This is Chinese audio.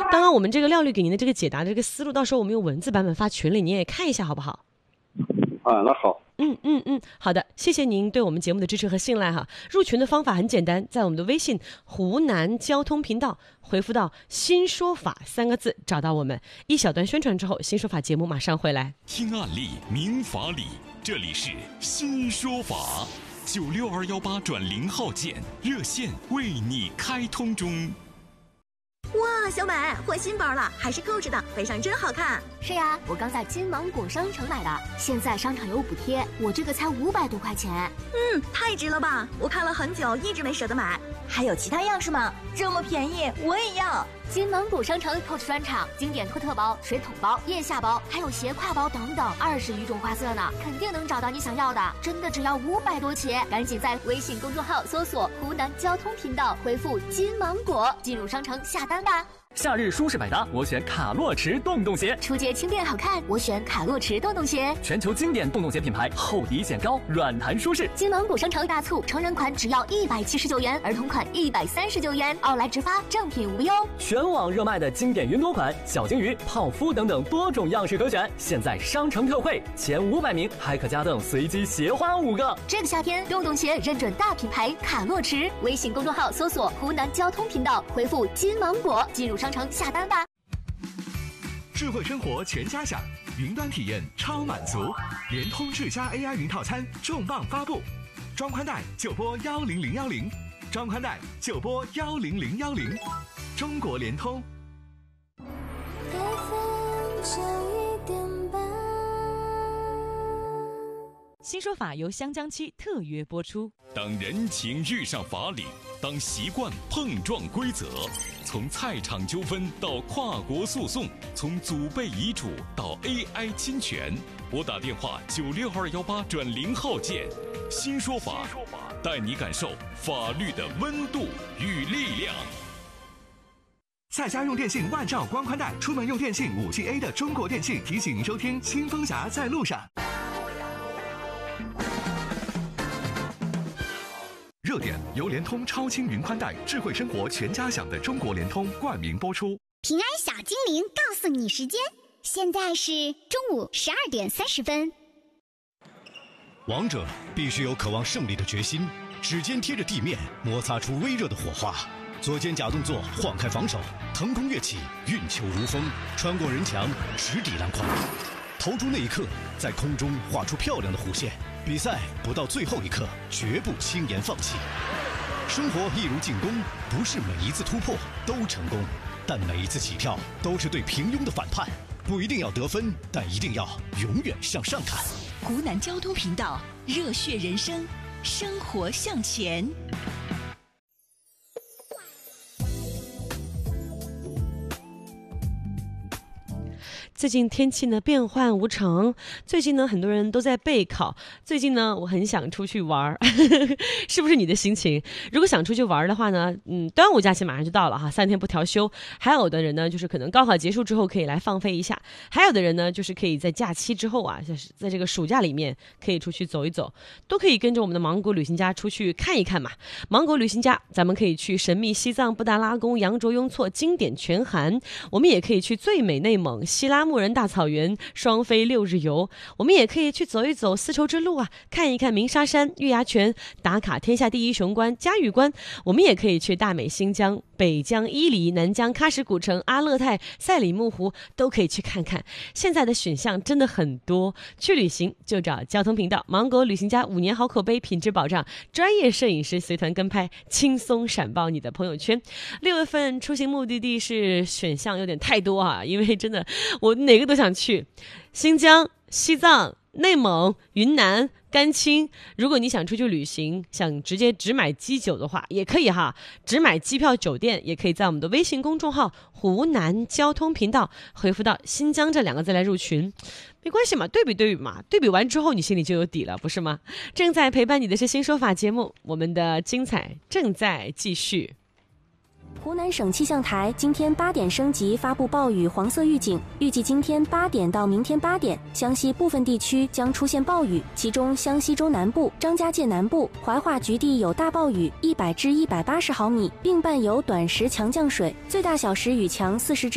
刚刚我们这个廖律给您的这个解答的这个思路，到时候我们用文字版本发群里，您也看一下好不好？ 那好。 好的，谢谢您对我们节目的支持和信赖哈。入群的方法很简单，在我们的微信湖南交通频道回复到新说法3个字找到我们。一小段宣传之后，新说法节目马上回来。 听案例明法理，这里是新说法，96218转0号键热线为你开通中。 哇，小美换新包了，还是扣着的，背上真好看。 是呀，我刚在金芒果商城买的，现在商场有补贴，我这个才500多块钱。 太值了吧！我看了很久，一直没舍得买。还有其他样式吗？这么便宜，我也要。 金芒果商城 Coach 专场，经典托特包、水桶包、腋下包，还有斜挎包等等，20余种花色呢，肯定能找到你想要的。真的只要500多起，赶紧在微信公众号搜索湖南交通频道，回复金芒果，进入商城下单吧。 夏日舒适百搭，我选卡洛驰洞洞鞋。 出街轻便好看，我选卡洛驰洞洞鞋。 全球经典洞洞鞋品牌，厚底显高，软弹舒适。 金芒果商城大促，成人款只要179元，儿童款139元，奥莱直发，正品无忧。 全网热卖的经典云朵款、小金鱼、泡芙等等多种样式可选，现在商城特惠，前500名还可加赠随机鞋花5个。 这个夏天，洞洞鞋认准大品牌卡洛驰，微信公众号搜索湖南交通频道，回复金芒果，进入商城下单吧。 智慧生活全家享，云端体验超满足，联通智家 AI 云套餐重磅发布，装宽带就拨10010，装宽带就拨10010，中国联通。 新说法由湘江期特约播出。 当人情遇上法理，当习惯碰撞规则，从菜场纠纷到跨国诉讼，从祖辈遗嘱到 AI 侵权，拨打电话96218转0号键，新说法带你感受法律的温度与力量。 在家用电信万兆光宽带，出门用电信5G A 的中国电信提醒您收听新风侠在路上。热点由联通超轻云宽带智慧生活全家享的中国联通冠名播出。 平安小精灵告诉你时间，现在是中午12点30分。 王者必须有渴望胜利的决心，指尖贴着地面，摩擦出微热的火花。左肩假动作晃开防守，腾空跃起，运球如风，穿过人墙，直抵篮筐。投出那一刻，在空中画出漂亮的弧线。比赛不到最后一刻，绝不轻言放弃。生活一如进攻，不是每一次突破都成功，但每一次起跳都是对平庸的反叛。不一定要得分，但一定要永远向上看。 湖南交通频道，热血人生，生活向前。 最近天气呢变幻无常，最近呢很多人都在备考，最近呢我很想出去玩是不是你的心情？如果想出去玩的话呢，端午假期马上就到了哈，3天不调休。还有的人呢就是可能高考结束之后可以来放飞一下，还有的人呢就是可以在假期之后啊，在这个暑假里面可以出去走一走，都可以跟着我们的芒果旅行家出去看一看嘛。芒果旅行家，咱们可以去神秘西藏布达拉宫、羊卓雍措经典全函，我们也可以去最美内蒙西拉木仁大草原双飞6日游，我们也可以去走一走丝绸之路啊，看一看鸣沙山、月牙泉，打卡天下第一雄关嘉峪关。我们也可以去大美新疆、北疆伊犁、南疆喀什古城、阿勒泰、赛里木湖，都可以去看看。现在的选项真的很多，去旅行就找交通频道芒果旅行家，5年好口碑，品质保障，专业摄影师随团跟拍，轻松闪爆你的朋友圈。6月份出行目的地是选项有点太多啊，因为真的我哪个都想去，新疆、西藏、内蒙、云南、甘青。如果你想出去旅行，想直接只买机酒的话也可以哈，只买机票酒店也可以在我们的微信公众号湖南交通频道回复到新疆这2个字来入群。没关系嘛，对比嘛，对比完之后你心里就有底了，不是吗？正在陪伴你的是新说法节目，我们的精彩正在继续。 湖南省气象台今天8点升级发布暴雨黄色预警，预计今天8点到明天8点，湘西部分地区将出现暴雨，其中湘西州南部、张家界南部、怀化局地有大暴雨100至180毫米，并伴有短时强降水，最大小时雨强40至